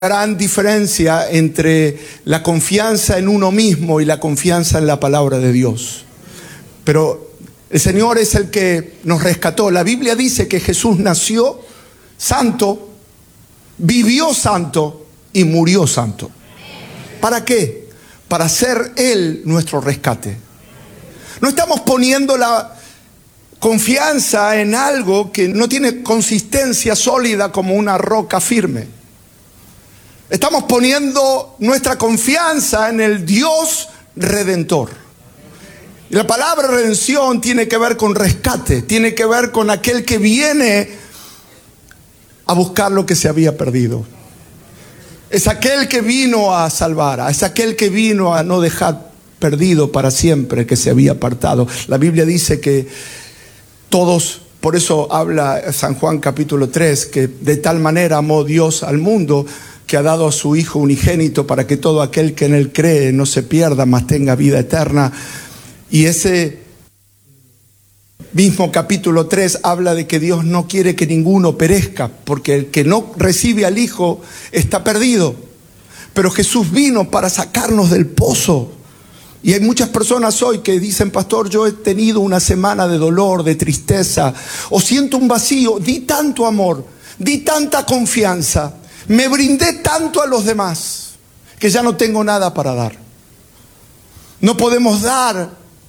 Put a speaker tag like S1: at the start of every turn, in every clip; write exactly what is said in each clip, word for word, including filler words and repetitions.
S1: Gran diferencia entre la confianza en uno mismo y la confianza en la palabra de Dios. Pero el Señor es el que nos rescató. La Biblia dice que Jesús nació santo, vivió santo y murió santo. ¿Para qué? Para ser Él nuestro rescate. No estamos poniendo la confianza en algo que no tiene consistencia sólida como una roca firme. Estamos poniendo nuestra confianza en el Dios redentor. Y la palabra redención tiene que ver con rescate, tiene que ver con aquel que viene a buscar lo que se había perdido. Es aquel que vino a salvar, es aquel que vino a no dejar perdido para siempre que se había apartado. La Biblia dice que todos, por eso habla San Juan capítulo tres, que de tal manera amó Dios al mundo, que ha dado a su Hijo unigénito para que todo aquel que en Él cree no se pierda, mas tenga vida eterna. Y ese mismo capítulo tres habla de que Dios no quiere que ninguno perezca, porque el que no recibe al Hijo está perdido. Pero Jesús vino para sacarnos del pozo. Y hay muchas personas hoy que dicen: pastor, yo he tenido una semana de dolor, de tristeza, o siento un vacío. Di tanto amor, di tanta confianza, me brindé tanto a los demás que ya no tengo nada para dar. No podemos dar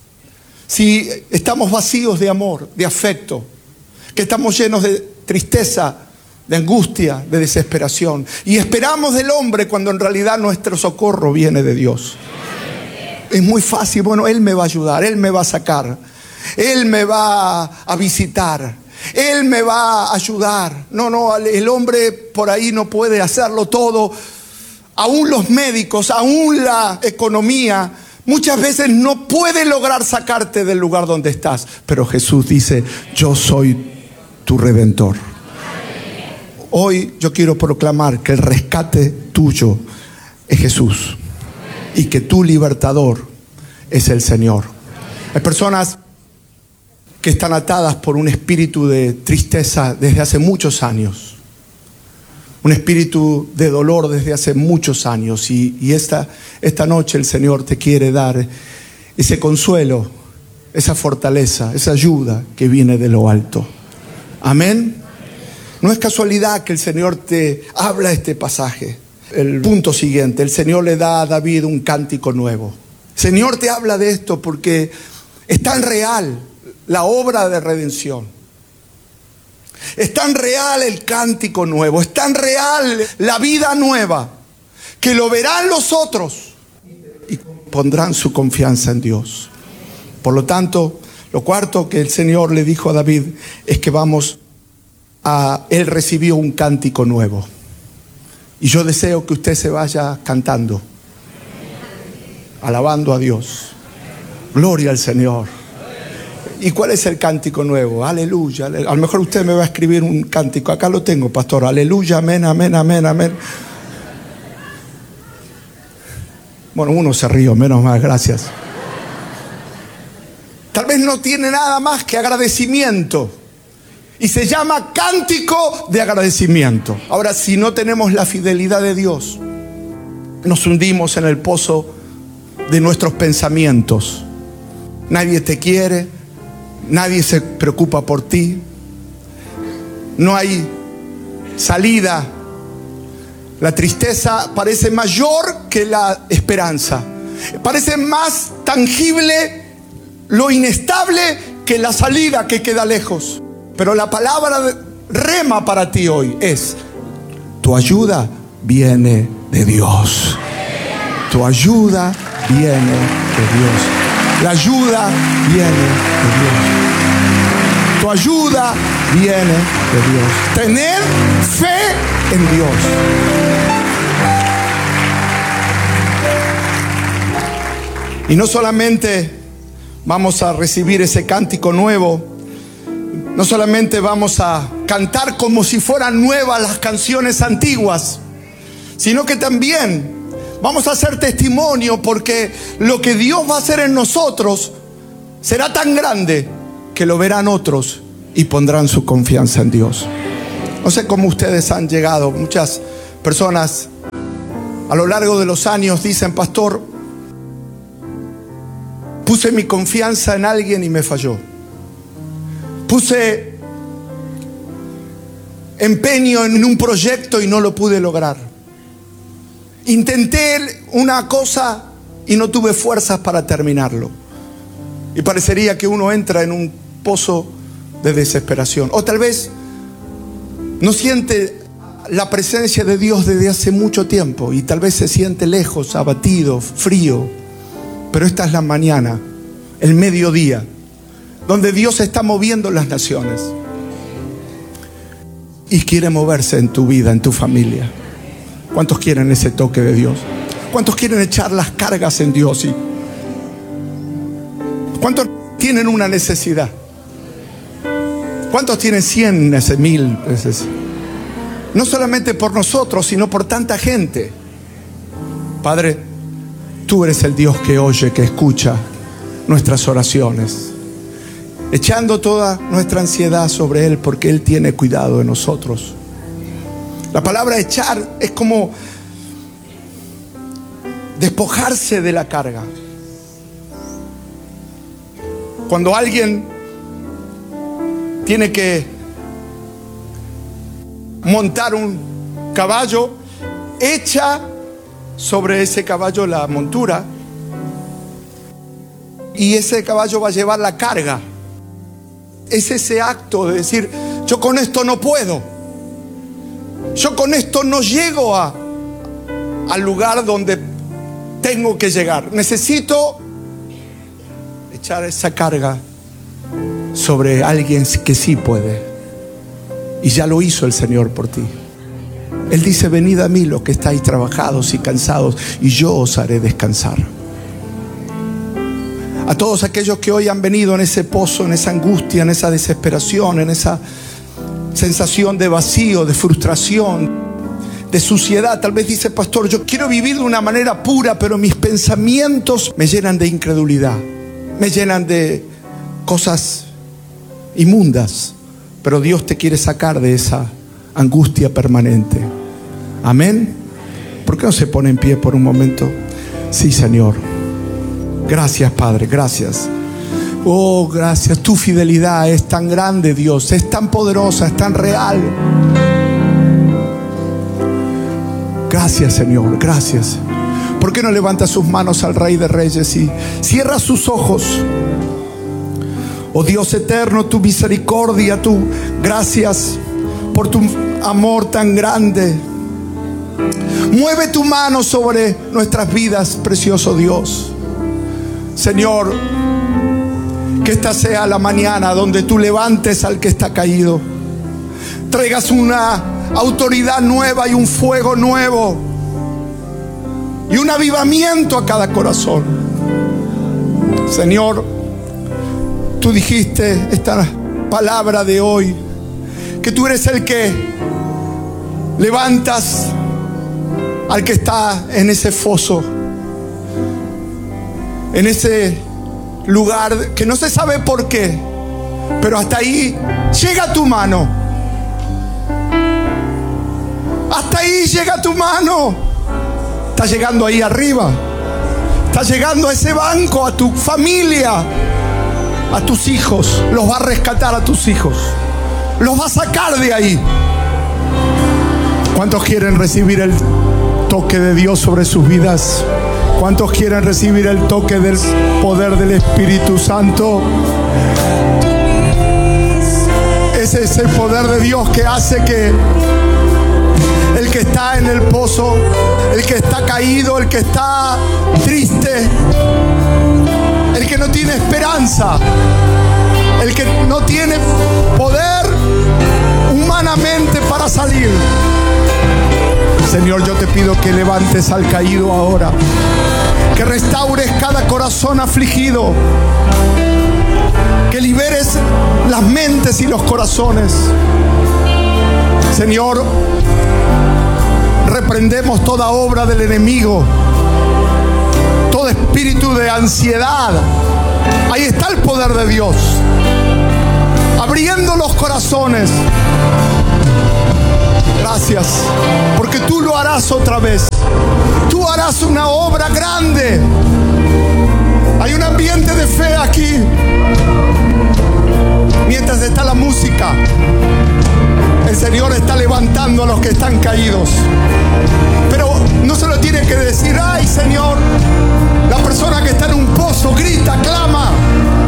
S1: si estamos vacíos de amor, de afecto, que estamos llenos de tristeza, de angustia, de desesperación. Y esperamos del hombre cuando en realidad nuestro socorro viene de Dios. Es muy fácil, bueno, Él me va a ayudar, Él me va a sacar, Él me va a visitar, Él me va a ayudar. No, no, el hombre por ahí no puede hacerlo todo. Aún los médicos, aún la economía, muchas veces no puede lograr sacarte del lugar donde estás. Pero Jesús dice: yo soy tu redentor. Hoy yo quiero proclamar que el rescate tuyo es Jesús y que tu libertador es el Señor. Hay personas que están atadas por un espíritu de tristeza desde hace muchos años, un espíritu de dolor desde hace muchos años, y, y esta, esta noche el Señor te quiere dar ese consuelo, esa fortaleza, esa ayuda que viene de lo alto. Amén. No es casualidad que el Señor te habla este pasaje. El punto siguiente: el Señor le da a David un cántico nuevo. El Señor te habla de esto porque es tan real la obra de redención. Es tan real el cántico nuevo, es tan real la vida nueva, que lo verán los otros y pondrán su confianza en Dios. Por lo tanto, lo cuarto que el Señor le dijo a David es que vamos a, Él recibió un cántico nuevo. Y yo deseo que usted se vaya cantando, alabando a Dios. Gloria al Señor. ¿Y cuál es el cántico nuevo? Aleluya. A lo mejor usted me va a escribir un cántico. Acá lo tengo, pastor. Aleluya, amén, amén, amén, amén. Bueno, uno se rió, menos mal, gracias. Tal vez no tiene nada más que agradecimiento. Y se llama cántico de agradecimiento. Ahora, si no tenemos la fidelidad de Dios, nos hundimos en el pozo de nuestros pensamientos. Nadie te quiere, nadie se preocupa por ti, no hay salida. La tristeza parece mayor que la esperanza. Parece más tangible lo inestable que la salida que queda lejos. Pero la palabra de rema para ti hoy es: tu ayuda viene de Dios. Tu ayuda viene de Dios. La ayuda viene de Dios. Tu ayuda viene de Dios. Tener fe en Dios. Y no solamente vamos a recibir ese cántico nuevo, no solamente vamos a cantar como si fueran nuevas las canciones antiguas, sino que también vamos a hacer testimonio, porque lo que Dios va a hacer en nosotros será tan grande que lo verán otros y pondrán su confianza en Dios. No sé cómo ustedes han llegado. Muchas personas a lo largo de los años dicen: pastor, puse mi confianza en alguien y me falló. Puse empeño en un proyecto y no lo pude lograr. Intenté una cosa y no tuve fuerzas para terminarlo. Y parecería que uno entra en un pozo de desesperación. O tal vez no siente la presencia de Dios desde hace mucho tiempo y tal vez se siente lejos, abatido, frío. Pero esta es la mañana, el mediodía, donde Dios está moviendo las naciones y quiere moverse en tu vida, en tu familia. ¿Cuántos quieren ese toque de Dios? ¿Cuántos quieren echar las cargas en Dios? ¿Y cuántos tienen una necesidad? ¿Cuántos tienen cien, mil veces? No solamente por nosotros, sino por tanta gente. Padre, tú eres el Dios que oye, que escucha nuestras oraciones, echando toda nuestra ansiedad sobre Él, porque Él tiene cuidado de nosotros. La palabra echar es como despojarse de la carga. Cuando alguien tiene que montar un caballo, echa sobre ese caballo la montura y ese caballo va a llevar la carga. Es ese acto de decir: yo con esto no puedo, yo con esto no llego a, al lugar donde tengo que llegar. Necesito echar esa carga sobre alguien que sí puede. Y ya lo hizo el Señor por ti. Él dice: venid a mí los que estáis trabajados y cansados, y yo os haré descansar. A todos aquellos que hoy han venido en ese pozo, en esa angustia, en esa desesperación, en esa sensación de vacío, de frustración, de suciedad. Tal vez dice: pastor, yo quiero vivir de una manera pura, pero mis pensamientos me llenan de incredulidad, me llenan de cosas inmundas. Pero Dios te quiere sacar de esa angustia permanente. Amén. ¿Por qué no se pone en pie por un momento? Sí, Señor. Gracias, Padre, gracias. Oh, gracias. Tu fidelidad es tan grande, Dios. Es tan poderosa, es tan real. Gracias, Señor, gracias. ¿Por qué no levanta sus manos al Rey de Reyes y cierra sus ojos? Oh Dios eterno, tu misericordia, tu gracias por tu amor tan grande. Mueve tu mano sobre nuestras vidas, precioso Dios. Señor, que esta sea la mañana donde tú levantes al que está caído, traigas una autoridad nueva y un fuego nuevo y un avivamiento a cada corazón. Señor, tú dijiste esta palabra de hoy, que tú eres el que levantas al que está en ese foso, en ese lugar que no se sabe por qué, pero hasta ahí llega tu mano. Hasta ahí llega tu mano. Está llegando ahí arriba. Está llegando a ese banco, a tu familia, a tus hijos. Los va a rescatar a tus hijos. Los va a sacar de ahí. ¿Cuántos quieren recibir el toque de Dios sobre sus vidas? ¿Cuántos quieren recibir el toque del poder del Espíritu Santo? Ese es el poder de Dios que hace que el que está en el pozo, el que está caído, el que está triste, el que no tiene esperanza, el que no tiene poder humanamente para salir. Señor, yo te pido que levantes al caído ahora, que restaures cada corazón afligido, que liberes las mentes y los corazones. Señor, reprendemos toda obra del enemigo, todo espíritu de ansiedad. Ahí está el poder de Dios, abriendo los corazones. Gracias, porque tú lo harás otra vez. Tú harás una obra grande. Hay un ambiente de fe aquí. Mientras está la música, el Señor está levantando a los que están caídos. Pero no se lo tiene que decir: ay, Señor. La persona que está en un pozo grita, clama.